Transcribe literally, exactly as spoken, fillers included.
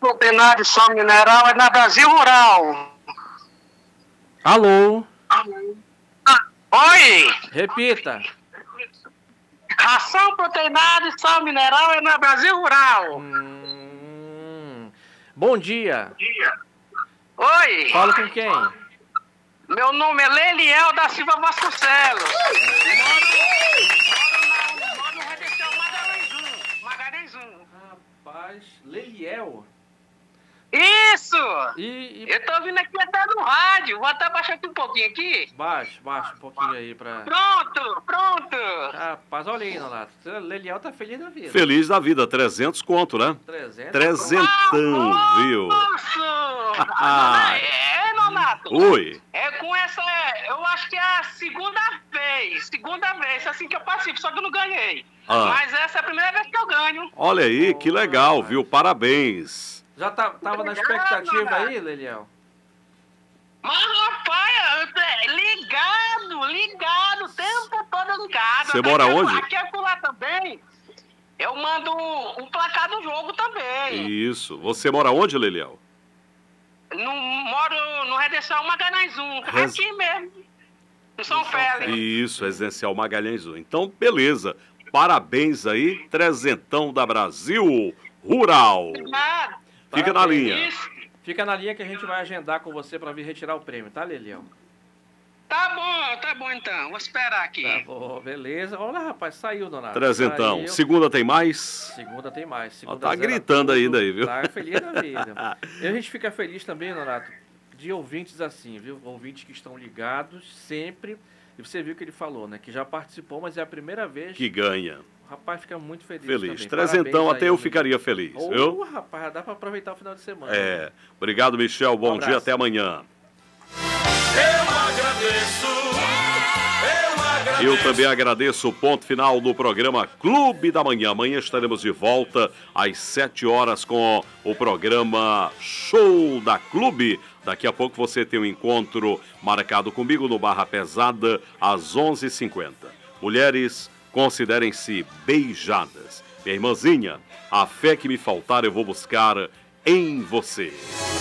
proteína só mineral é na Brasil Rural. Alô? Oi! Repita. Ração proteinada e sal mineral é na Brasil Rural. Hum, bom dia. Oi! Falo com quem? Meu nome é Leliel da Silva Vasconcelos. Moro no Redenção Magalhães um. Magalhães um. Rapaz, Leliel. Isso! E, e... Eu tô vindo aqui até no rádio. Vou até baixar aqui um pouquinho aqui. Baixa, baixa um pouquinho aí pra... Pronto, pronto. Rapaz, olha aí, Nonato. Leliel tá feliz da vida. Feliz da vida, trezentos conto, né? trezentos? Trezentão, Ah, viu? Nossa! Ah, é, Nonato? Oi. É com essa, eu acho que é a segunda vez, segunda vez, assim que eu participo, só que eu não ganhei. Ah. Mas essa é a primeira vez que eu ganho. Olha aí, que legal, viu? Parabéns. Já tá, tava na Obrigado, expectativa Nonato. aí, Leliel? Mas, rapaz, eu- ligado, ligado, o tempo todo ligado. Você Até mora que eu- onde? Aqui é lá também, eu mando o placar do jogo também. Isso. Você mora onde, Leliel? No, moro no Redenção Magalhães um, Res- aqui mesmo, no São Félix. Isso, Residencial Magalhães um. Então, beleza. Parabéns aí, trezentão da Brasil Rural. Obrigado. Fica na Parabéns. linha. Isso. Fica na linha que a gente vai agendar com você pra vir retirar o prêmio, tá, Leliel? Tá bom, tá bom então. Vou esperar aqui. Tá bom, beleza. Olha, rapaz, saiu, Donato. Trezentão. Saiu. Segunda tem mais? Segunda tem mais. Segunda Ó, tá zero gritando tudo. ainda aí, viu? Tá feliz da vida. E a gente fica feliz também, Donato, de ouvintes assim, viu? Ouvintes que estão ligados sempre. E você viu que ele falou, né? Que já participou, mas é a primeira vez. Que ganha. O rapaz fica muito feliz. Feliz. Também. Trezentão Parabéns até aí, eu menino. ficaria feliz, Ô, viu? rapaz, dá pra aproveitar o final de semana. É. Obrigado, Michel. Bom Um dia, abraço. até amanhã. Eu agradeço, eu agradeço. Eu também agradeço o ponto final do programa Clube da Manhã. Amanhã estaremos de volta às sete horas com o programa Show da Clube. Daqui a pouco você tem um encontro marcado comigo no Barra Pesada às onze e cinquenta. Mulheres, considerem-se beijadas. Minha irmãzinha, a fé que me faltar eu vou buscar em você.